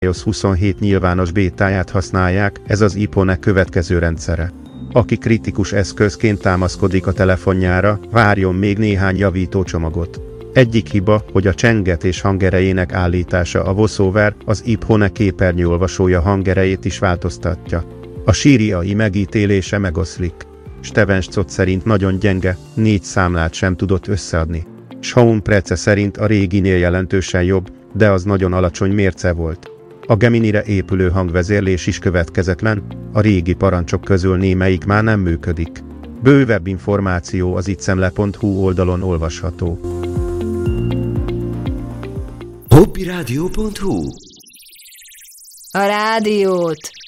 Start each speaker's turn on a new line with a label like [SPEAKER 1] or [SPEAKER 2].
[SPEAKER 1] iOS 27 nyilvános bétáját használják, ez az iPhone következő rendszere. Aki kritikus eszközként támaszkodik a telefonjára, várjon még néhány javító-csomagot. Egyik hiba, hogy a csengetés hangerejének állítása a VoiceOver az iPhone képernyőolvasója hangerejét is változtatja. A Siri AI megítélése megoszlik. Steven Scott szerint nagyon gyenge, 4 számlát sem tudott összeadni. Shaun Prece szerint a réginél jelentősen jobb, de az nagyon alacsony mérce volt. A Gemini-re épülő hangvezérlés is következetlen, a régi parancsok közül némelyik már nem működik. Bővebb információ az ittszemle.hu oldalon olvasható.
[SPEAKER 2] Hobbyradio.hu.
[SPEAKER 3] A rádiót